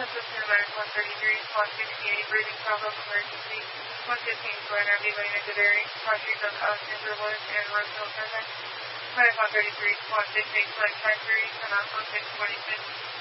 Assistant Medical 133, Squad 68, breathing problem, emergency. 115, Glen Ivy Lane and Devary, Crossstreet of Alexander Woods and Roseville Present. Medical 133, Squad 68, Flight 53, turn off on 646.